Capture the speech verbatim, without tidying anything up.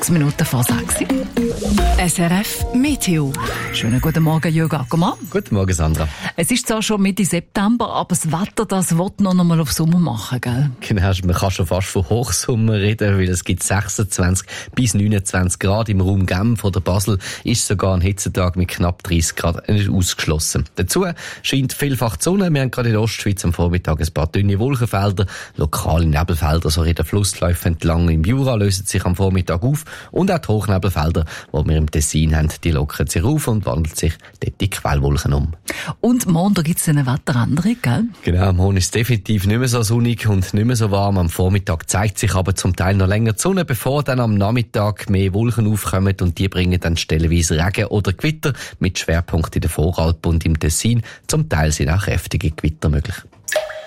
sechs Minuten vor sechs. S R F Meteo. Schönen guten Morgen, Jürgen Ackermann. Guten Morgen, Sandra. Es ist zwar schon Mitte September, aber das Wetter, das will noch einmal auf Sommer machen, gell? Genau, man kann schon fast von Hochsommer reden, weil es gibt sechsundzwanzig bis neunundzwanzig Grad. Im Raum Genf oder Basel ist sogar ein Hitzetag mit knapp dreißig Grad nicht ausgeschlossen. Dazu scheint vielfach die Sonne. Wir haben gerade in der Ostschweiz am Vormittag ein paar dünne Wolkenfelder, lokale Nebelfelder, so in den Flussläufen entlang im Jura lösen sich am Vormittag auf und auch die Hochnebelfelder, die wir im Tessin haben, die lockern sich auf und wandeln sich dort in Quellwolken um. Und morgen gibt es eine Wetteränderung, gell? Genau, morgen ist es definitiv nicht mehr so sonnig und nicht mehr so warm. Am Vormittag zeigt sich aber zum Teil noch länger die Sonne, bevor dann am Nachmittag mehr Wolken aufkommen und die bringen dann stellenweise Regen oder Gewitter mit Schwerpunkt in der Voralpen und im Tessin. Zum Teil sind auch kräftige Gewitter möglich.